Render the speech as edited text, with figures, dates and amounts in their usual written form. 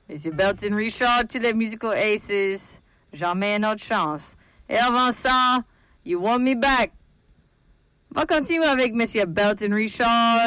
Monsieur Belton Richard, tous les Musical Aces. Jamais une autre chance. Et avant ça, You Want Me Back. On va continuer avec Monsieur Belton Richard.